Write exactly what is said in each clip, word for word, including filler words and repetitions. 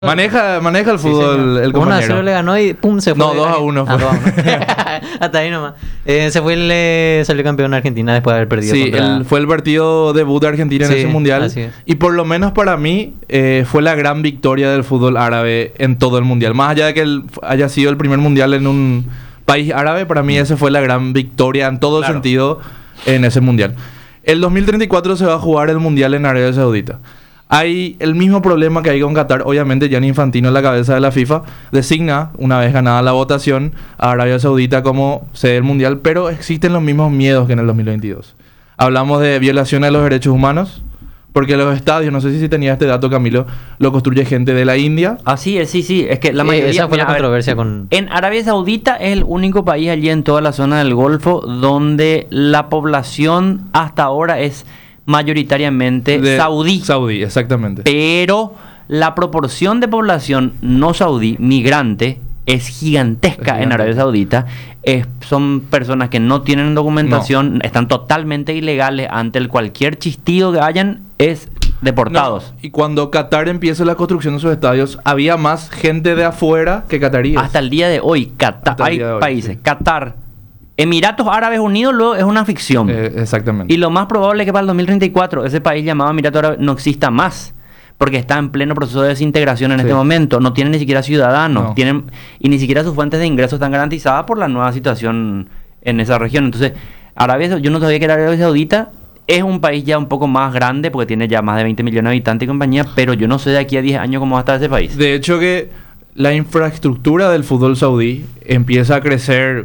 Maneja, maneja el Sí, fútbol señor. el uno a compañero. cero le ganó y pum, se fue. No, dos a uno fue. Ah, dos a uno. Hasta ahí nomás. Eh, se fue el eh, salió campeón de Argentina después de haber perdido Sí, contra... el- fue el partido debut de Argentina Sí, en ese mundial. así es. Y por lo menos para mí eh, fue la gran victoria del fútbol árabe en todo el mundial. Más allá de que el- haya sido el primer mundial en un país árabe, para mí esa fue la gran victoria en todo Claro. el sentido en ese mundial. El dos mil treinta y cuatro se va a jugar el mundial en Arabia Saudita. Hay el mismo problema que hay con Qatar. Obviamente, Gianni Infantino, en la cabeza de la FIFA, designa, una vez ganada la votación, a Arabia Saudita como sede del mundial, pero existen los mismos miedos que en el dos mil veintidós. Hablamos de violación a los derechos humanos, porque los estadios, no sé si, si tenía este dato, Camilo, lo construye gente de la India. Así es, sí, sí. Es que la Sí, mayoría... esa fue mira, la a ver, controversia con... En Arabia Saudita es el único país allí en toda la zona del Golfo donde la población hasta ahora es mayoritariamente de saudí. Saudí, exactamente. Pero la proporción de población no saudí, migrante, es gigantesca Es en Arabia gigantesca. Saudita. Es- son personas que no tienen documentación, están totalmente ilegales. Ante el cualquier chistío que hayan, es deportados. No, y cuando Qatar empieza la construcción de sus estadios, había más gente de afuera que cataríes. Hasta el día de hoy, Qatar, Hasta el hay día de hoy, países, sí. Qatar, Emiratos Árabes Unidos, luego es una ficción. Eh, exactamente. Y lo más probable es que para el dos mil treinta y cuatro ese país llamado Emiratos Árabes no exista más. Porque está en pleno proceso de desintegración en Sí. este momento. No tienen ni siquiera ciudadanos. No. Tienen, y ni siquiera sus fuentes de ingresos están garantizadas por la nueva situación en esa región. Entonces, Arabia, Sau- yo no sabía que era Arabia Saudita. Es un país ya un poco más grande porque tiene ya más de veinte millones de habitantes y compañía. Pero yo no sé de aquí a diez años cómo va a estar ese país. De hecho que la infraestructura del fútbol saudí empieza a crecer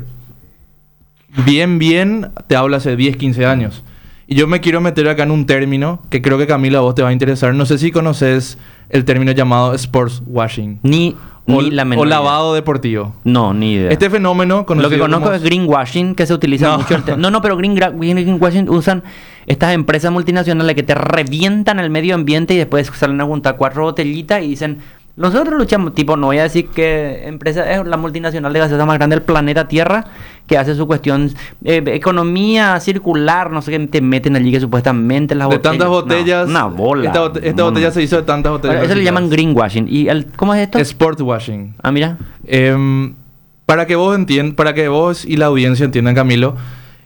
bien, bien, te hablo hace diez, quince años. Y yo me quiero meter acá en un término que creo que, Camilo, a vos te va a interesar. No sé si conoces el término llamado sports washing Ni, o, ni la o menor idea. lavado deportivo. No, ni idea. Este fenómeno Lo conocido que conozco como- es greenwashing, que se utiliza No. mucho. el te- No, no, pero green, gra- greenwashing usan estas empresas multinacionales que te revientan el medio ambiente y después salen a juntar cuatro botellitas y dicen, nosotros luchamos, tipo, no voy a decir que empresa es la multinacional de gaseosa más grande del planeta Tierra, que hace su cuestión, eh, economía circular, no sé qué, te meten allí que supuestamente las de botellas... tantas botellas. No, una bola. Esta, bote- esta No, botella no. se hizo de tantas botellas. Eso le llaman recicladas. greenwashing. ¿Y el, cómo es esto? Sport washing. Ah, mira. Em, para que vos entiendan, para que vos y la audiencia entiendan, Camilo,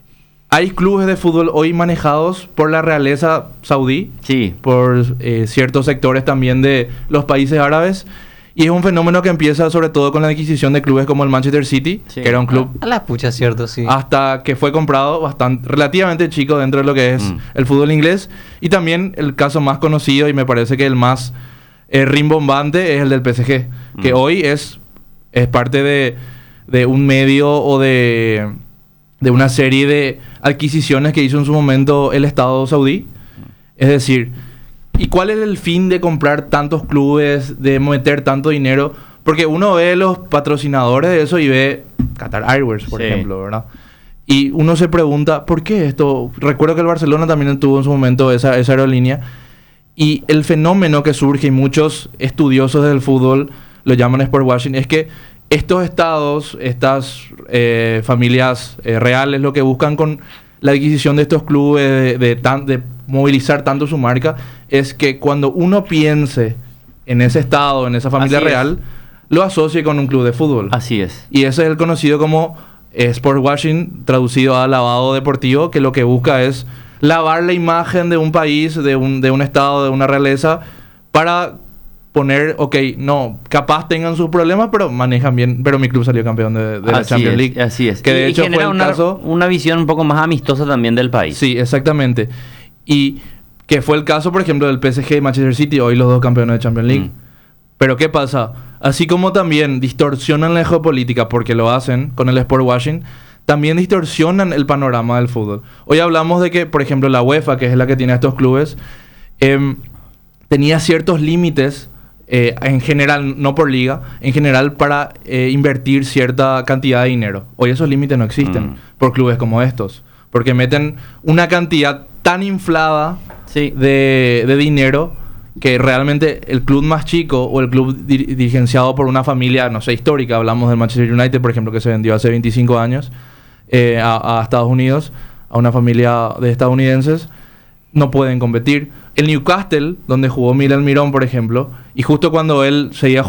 hay clubes de fútbol hoy manejados por la realeza saudí, Sí. por eh, ciertos sectores también de los países árabes, y es un fenómeno que empieza sobre todo con la adquisición de clubes como el Manchester City, Sí. que era un club A la pucha, cierto, sí. hasta que fue comprado bastante relativamente chico dentro de lo que es Mm. el fútbol inglés, y también el caso más conocido y me parece que el más eh, rimbombante es el del P S G, que Mm. hoy es, es parte de, de un medio o de, de una serie de adquisiciones que hizo en su momento el Estado saudí. Es decir, ¿y cuál es el fin de comprar tantos clubes, de meter tanto dinero? Porque uno ve los patrocinadores de eso y ve Qatar Airways, por Sí. ejemplo, ¿verdad? Y uno se pregunta, ¿por qué esto? Recuerdo que el Barcelona también tuvo en su momento esa, esa aerolínea. Y el fenómeno que surge, y muchos estudiosos del fútbol lo llaman sport washing, es que estos estados, estas eh, familias eh, reales, lo que buscan con la adquisición de estos clubes, de, de tan- de movilizar tanto su marca, es que cuando uno piense en ese estado, en esa familia Así es. real, lo asocie con un club de fútbol. Así es. Y ese es el conocido como eh, sport washing, traducido a lavado deportivo, que lo que busca es lavar la imagen de un país, de un, de un estado, de una realeza, para poner, ok, no, capaz tengan sus problemas, pero manejan bien, pero mi club salió campeón de, de la Así Champions es, League. Así es. Que de Y- y hecho fue genera el una, caso... una visión un poco más amistosa también del país. Sí, exactamente. Y que fue el caso, por ejemplo, del P S G y Manchester City, hoy los dos campeones de Champions League. Mm. Pero ¿qué pasa? Así como también distorsionan la geopolítica porque lo hacen con el sport washing, también distorsionan el panorama del fútbol. Hoy hablamos de que, por ejemplo, la UEFA, que es la que tiene a estos clubes, em, tenía ciertos límites, eh, en general, no por liga, en general para eh, invertir cierta cantidad de dinero. Hoy esos límites no existen Mm. por clubes como estos, porque meten una cantidad tan inflada Sí. de, de dinero que realmente el club más chico o el club dir- dirigenciado por una familia, no sé, histórica, hablamos del Manchester United, por ejemplo, que se vendió hace veinticinco años eh, a, a Estados Unidos, a una familia de estadounidenses, no pueden competir. el Newcastle, donde jugó Miguel Almirón, por ejemplo, y justo cuando él seguía